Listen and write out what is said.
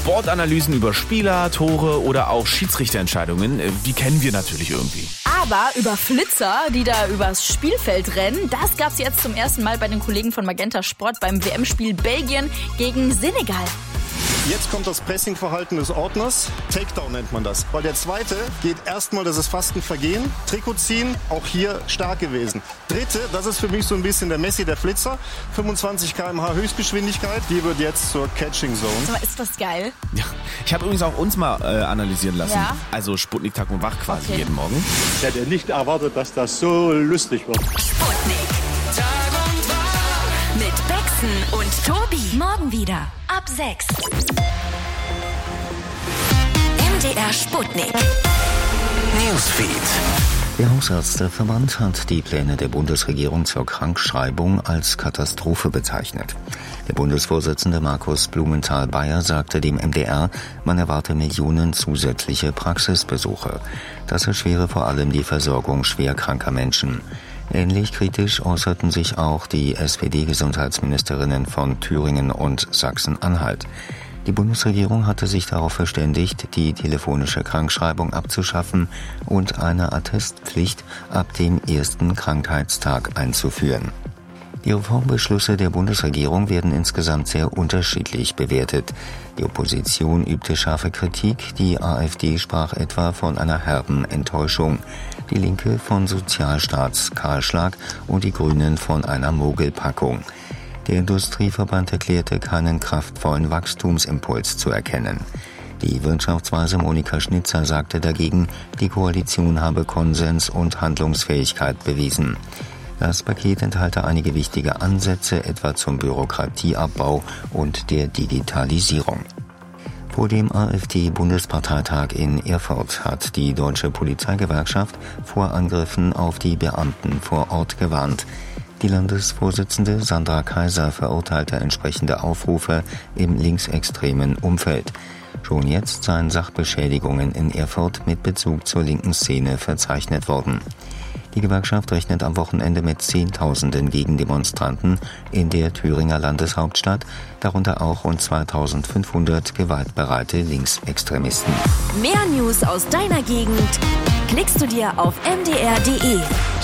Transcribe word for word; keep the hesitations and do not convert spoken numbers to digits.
Sportanalysen über Spieler, Tore oder auch Schiedsrichterentscheidungen, die kennen wir natürlich irgendwie. Aber über Flitzer, die da übers Spielfeld rennen, das gab's jetzt zum ersten Mal bei den Kollegen von Magenta Sport beim W M-Spiel Belgien gegen Senegal. Jetzt kommt das Pressingverhalten des Ordners. Takedown nennt man das. Weil der zweite geht erstmal, das ist fast ein Vergehen. Trikot ziehen, auch hier stark gewesen. Dritte, das ist für mich so ein bisschen der Messi der Flitzer. fünfundzwanzig Kilometer pro Stunde Höchstgeschwindigkeit. Die wird jetzt zur Catching Zone. Sag mal, ist das geil? Ja, ich habe übrigens auch uns mal äh, analysieren lassen. Ja? Also Sputnik Tag und Wach quasi Okay. jeden Morgen. Ich hätte nicht erwartet, dass das so lustig wird. Sputnik. Tag und Wach. Mit Bexen und Tobi. Morgen wieder ab sechs. M D R Sputnik. Newsfeed. Der Hausärzteverband hat die Pläne der Bundesregierung zur Krankschreibung als Katastrophe bezeichnet. Der Bundesvorsitzende Markus Blumenthal-Bayer sagte dem M D R, man erwarte Millionen zusätzliche Praxisbesuche. Das erschwere vor allem die Versorgung schwerkranker Menschen. Ähnlich kritisch äußerten sich auch die S P D-Gesundheitsministerinnen von Thüringen und Sachsen-Anhalt. Die Bundesregierung hatte sich darauf verständigt, die telefonische Krankschreibung abzuschaffen und eine Attestpflicht ab dem ersten Krankheitstag einzuführen. Die Reformbeschlüsse der Bundesregierung werden insgesamt sehr unterschiedlich bewertet. Die Opposition übte scharfe Kritik, die AfD sprach etwa von einer herben Enttäuschung, die Linke von Sozialstaatskahlschlag und die Grünen von einer Mogelpackung. Der Industrieverband erklärte, keinen kraftvollen Wachstumsimpuls zu erkennen. Die Wirtschaftsweise Monika Schnitzer sagte dagegen, die Koalition habe Konsens und Handlungsfähigkeit bewiesen. Das Paket enthalte einige wichtige Ansätze, etwa zum Bürokratieabbau und der Digitalisierung. Vor dem AfD-Bundesparteitag in Erfurt hat die Deutsche Polizeigewerkschaft vor Angriffen auf die Beamten vor Ort gewarnt. Die Landesvorsitzende Sandra Kaiser verurteilte entsprechende Aufrufe im linksextremen Umfeld. Schon jetzt seien Sachbeschädigungen in Erfurt mit Bezug zur linken Szene verzeichnet worden. Die Gewerkschaft rechnet am Wochenende mit Zehntausenden Gegendemonstranten in der Thüringer Landeshauptstadt, darunter auch rund zweitausendfünfhundert gewaltbereite Linksextremisten. Mehr News aus deiner Gegend klickst du dir auf m d r punkt d e.